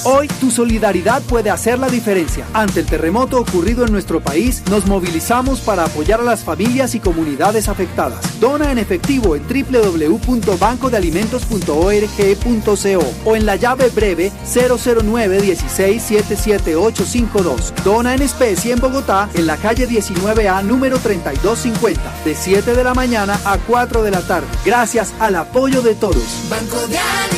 Hoy tu solidaridad puede hacer la diferencia. Ante el terremoto ocurrido en nuestro país, nos movilizamos para apoyar a las familias y comunidades afectadas. Dona en efectivo en www.bancodealimentos.org.co o en la llave breve 009-16-77852. Dona en especie en Bogotá, en la calle 19A, número 3250, de 7 de la mañana a 4 de la tarde. Gracias al apoyo de todos. Banco de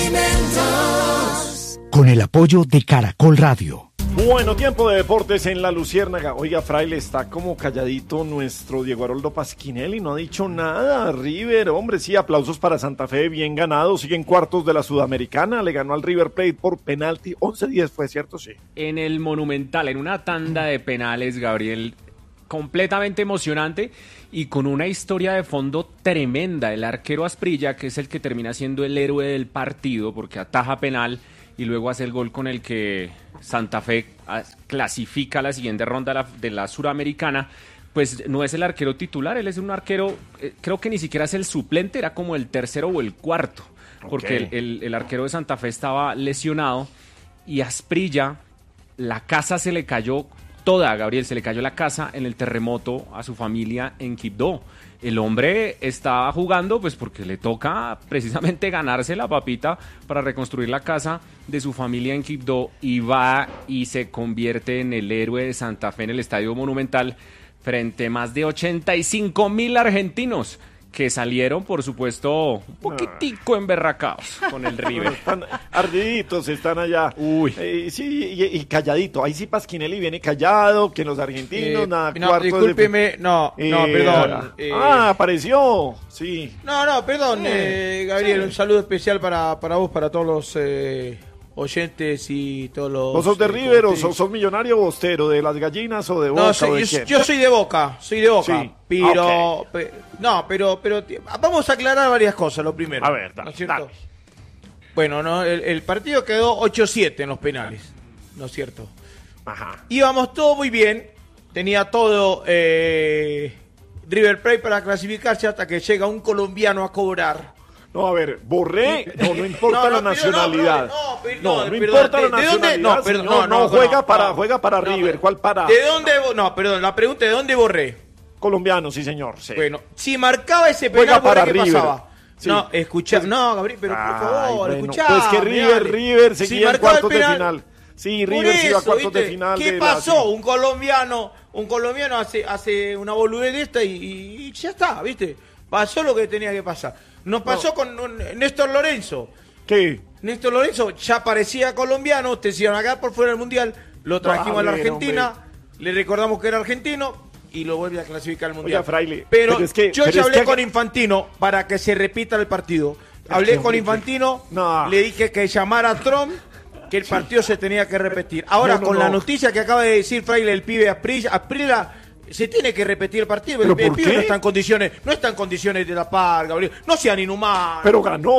Alimentos. Con el apoyo de Caracol Radio. Bueno, tiempo de deportes en La Luciérnaga. Oiga, Fraile, está como calladito nuestro Diego Aroldo Pasquinelli, no ha dicho nada. River, hombre, sí, aplausos para Santa Fe, bien ganado. Siguen cuartos de la Sudamericana, le ganó al River Plate por penalti. 11-10 fue, ¿cierto? Sí. En el Monumental, en una tanda de penales, Gabriel, completamente emocionante y con una historia de fondo tremenda. El arquero Asprilla, que es el que termina siendo el héroe del partido porque ataja penal y luego hace el gol con el que Santa Fe clasifica a la siguiente ronda de la Suramericana, pues no es el arquero titular, él es un arquero, creo que ni siquiera es el suplente, era como el tercero o el cuarto, porque el arquero de Santa Fe estaba lesionado y Asprilla, la casa se le cayó toda, Gabriel, se le cayó la casa en el terremoto a su familia en Quibdó. El hombre está jugando pues porque le toca precisamente ganarse la papita para reconstruir la casa de su familia en Quibdó y va y se convierte en el héroe de Santa Fe en el Estadio Monumental frente a más de 85,000 argentinos que salieron, por supuesto, un poquitico emberracados con el River. Están ardiditos, están allá. Uy. Sí, y calladito. Ahí sí Pasquinelli viene callado, que los argentinos, nada. No, discúlpeme, perdón. Apareció, sí. Perdón, Gabriel, un saludo especial para vos, para todos los oyentes y todos los... ¿Vos sos de River o sos millonario bostero, de las gallinas o de Boca? Yo soy de Boca, Sí. Pero, okay. pero vamos a aclarar varias cosas, lo primero. A ver, dale, ¿no es cierto? dale. Bueno, el partido quedó 8-7 en los penales, ¿no es cierto? Ajá. Íbamos todo muy bien, tenía todo River Plate para clasificarse hasta que llega un colombiano a cobrar. No, a ver, Borré, no importa la nacionalidad. No importa la nacionalidad. Juega para River. ¿Cuál para? ¿De dónde? No, perdón, la pregunta, ¿de dónde Borré? Colombiano, sí, señor. Sí. Bueno, si marcaba ese penal, para ¿qué River. Pasaba? Sí. No, Gabriel, pero por favor, escuchá. Pues que River seguía en cuartos de final. Sí, River se iba a cuartos de final. ¿Qué pasó? Un colombiano hace una boludez de esta y ya está, ¿viste? Pasó lo que tenía que pasar. Nos pasó con Néstor Lorenzo. ¿Qué? Néstor Lorenzo ya parecía colombiano, ustedes iban a quedar por fuera del Mundial, lo trajimos a la Argentina, le recordamos que era argentino y lo vuelve a clasificar al Mundial. Oiga, Fraile, pero yo ya hablé con Infantino para que se repita el partido. Hablé con Infantino, le dije que llamara a Trump, que el partido se tenía que repetir. Ahora, la noticia que acaba de decir Fraile, el pibe Asprilla, se tiene que repetir el partido. El pibe no está en condiciones de tapar, Gabriel. No sean inhumanos. Pero ganó,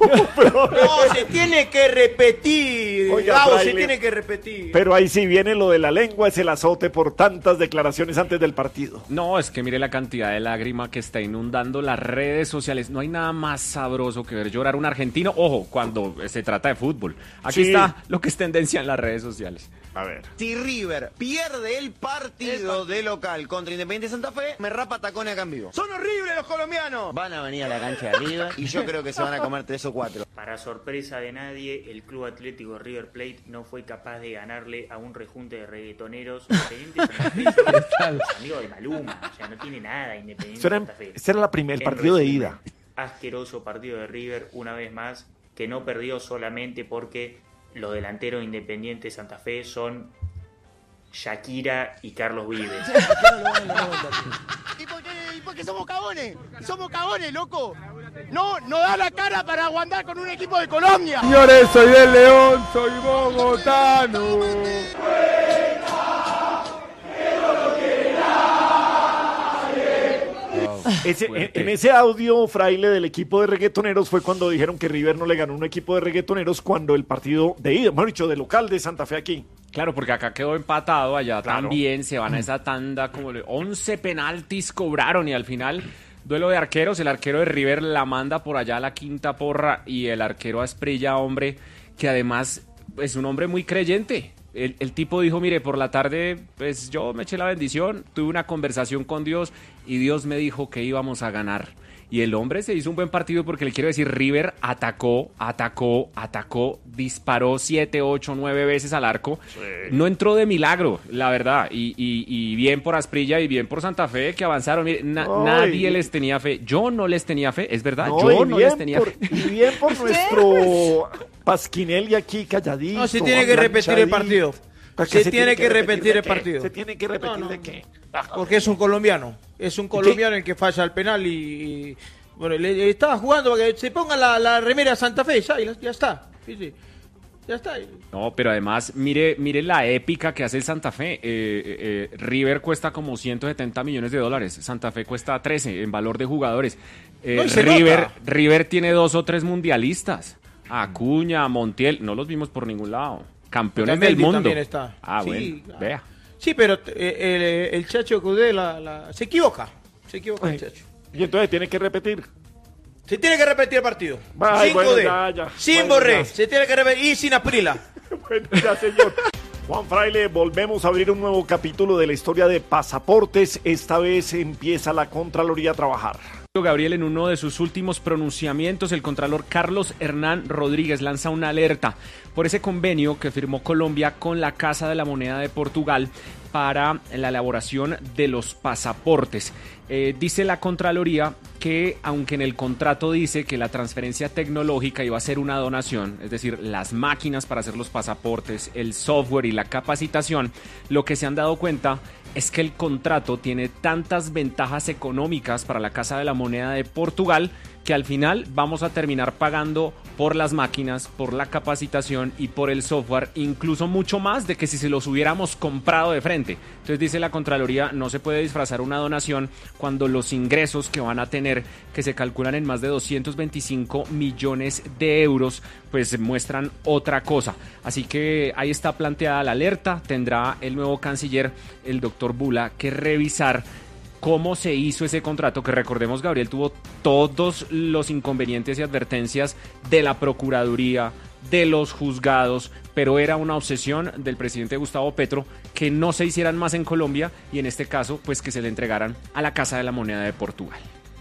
No, se tiene que repetir. Oiga, Gabo, Fraile, se tiene que repetir. Pero ahí sí viene lo de la lengua, es el azote por tantas declaraciones antes del partido. No, es que mire la cantidad de lágrima que está inundando las redes sociales. No hay nada más sabroso que ver llorar a un argentino. Ojo, cuando se trata de fútbol. Aquí está lo que es tendencia en las redes sociales. A ver. Si River pierde el partido de local contra Independiente Santa Fe, me rapa tacones acá en vivo. ¡Son horribles los colombianos! Van a venir a la cancha de River y yo creo que se van a comer 3 o 4. Para sorpresa de nadie, el Club Atlético River Plate no fue capaz de ganarle a un rejunte de reggaetoneros. Independiente Santa Fe, amigo de Maluma, o sea, no tiene nada Independiente Santa Fe. Este era el primer partido de ida. Asqueroso partido de River, una vez más, que no perdió solamente porque los delanteros Independiente Santa Fe son Shakira y Carlos Vives. ¿Y por qué somos cagones? Somos cagones, loco. No da la cara para aguantar con un equipo de Colombia. Señores, soy del León, soy bogotano. En ese audio, Fraile, del equipo de reggaetoneros fue cuando dijeron que River no le ganó un equipo de reggaetoneros cuando el partido de ida, mejor dicho, de local de Santa Fe aquí. Claro, porque acá quedó empatado, allá también se van a esa tanda, como 11 penaltis cobraron y al final, duelo de arqueros, el arquero de River la manda por allá a la quinta porra y el arquero Asprilla, hombre, que además es un hombre muy creyente. El tipo dijo, mire, por la tarde, pues yo me eché la bendición, tuve una conversación con Dios y Dios me dijo que íbamos a ganar. Y el hombre se hizo un buen partido porque le quiero decir, River atacó, disparó 7, 8, 9 veces al arco. Sí. No entró de milagro, la verdad. Y bien por Asprilla y bien por Santa Fe que avanzaron. Mire, nadie les tenía fe. Yo no les tenía fe, es verdad. Yo no les tenía fe. Y bien por nuestro Pasquinelli aquí calladito. No, se tiene que repetir el partido. Se tiene que repetir el partido. ¿Se tiene que repetir de qué? Porque es un colombiano. Es un colombiano el que falla el penal y bueno, le estaba jugando para que se ponga la remera Santa Fe, ya está. Sí. Ya está. No, pero además, mire la épica que hace el Santa Fe. River cuesta como $170 millones. Santa Fe cuesta 13 en valor de jugadores. River tiene 2 o 3 mundialistas. Acuña, Montiel, no los vimos por ningún lado. Campeones del mundo. También está. Sí, bueno, vea. Sí, pero el Chacho Cudé se equivoca el Chacho. Y entonces tiene que repetir. Se tiene que repetir el partido. Sin Cudé, sin Borré, se tiene que repetir y sin Aprila. Bueno, ya, señor. Juan Fraile, volvemos a abrir un nuevo capítulo de la historia de pasaportes. Esta vez empieza la Contraloría a trabajar. Gabriel, en uno de sus últimos pronunciamientos, el contralor Carlos Hernán Rodríguez lanza una alerta por ese convenio que firmó Colombia con la Casa de la Moneda de Portugal para la elaboración de los pasaportes. Dice la Contraloría que, aunque en el contrato dice que la transferencia tecnológica iba a ser una donación, es decir, las máquinas para hacer los pasaportes, el software y la capacitación, lo que se han dado cuenta es que el contrato tiene tantas ventajas económicas para la Casa de la Moneda de Portugal que al final vamos a terminar pagando por las máquinas, por la capacitación y por el software, incluso mucho más de que si se los hubiéramos comprado de frente. Entonces dice la Contraloría, no se puede disfrazar una donación cuando los ingresos que van a tener, que se calculan en más de 225 millones de euros, pues muestran otra cosa. Así que ahí está planteada la alerta. Tendrá el nuevo canciller, el doctor Bula, que revisar cómo se hizo ese contrato, que recordemos, Gabriel, tuvo todos los inconvenientes y advertencias de la Procuraduría, de los juzgados, pero era una obsesión del presidente Gustavo Petro que no se hicieran más en Colombia y en este caso, pues que se le entregaran a la Casa de la Moneda de Portugal.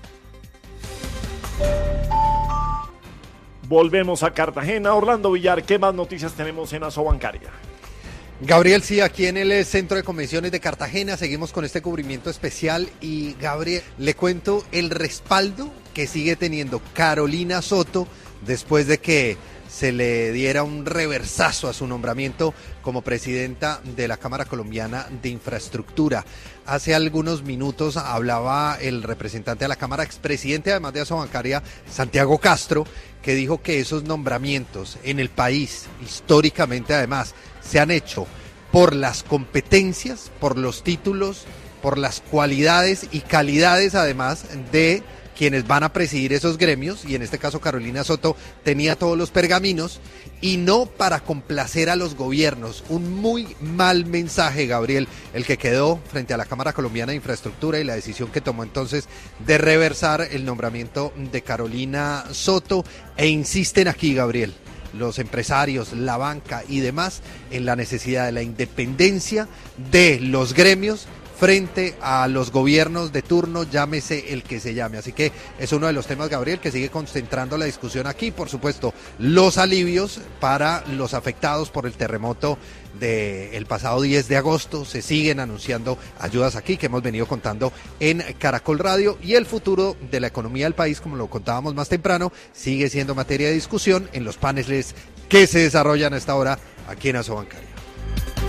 Volvemos a Cartagena. Orlando Villar, ¿qué más noticias tenemos en Asobancaria? Gabriel, sí, aquí en el Centro de Convenciones de Cartagena seguimos con este cubrimiento especial y, Gabriel, le cuento el respaldo que sigue teniendo Carolina Soto después de que se le diera un reversazo a su nombramiento como presidenta de la Cámara Colombiana de Infraestructura. Hace algunos minutos hablaba el representante de la Cámara, expresidente además de Asobancaria, Santiago Castro, que dijo que esos nombramientos en el país, históricamente además, se han hecho por las competencias, por los títulos, por las cualidades y calidades además de quienes van a presidir esos gremios, y en este caso Carolina Soto tenía todos los pergaminos, y no para complacer a los gobiernos. Un muy mal mensaje, Gabriel, el que quedó frente a la Cámara Colombiana de Infraestructura y la decisión que tomó entonces de reversar el nombramiento de Carolina Soto, e insisten aquí, Gabriel, los empresarios, la banca y demás, en la necesidad de la independencia de los gremios frente a los gobiernos de turno, llámese el que se llame. Así que es uno de los temas, Gabriel, que sigue concentrando la discusión aquí. Por supuesto, los alivios para los afectados por el terremoto del pasado 10 de agosto. Se siguen anunciando ayudas aquí, que hemos venido contando en Caracol Radio, y el futuro de la economía del país, como lo contábamos más temprano, sigue siendo materia de discusión en los paneles que se desarrollan a esta hora aquí en Asobancaria.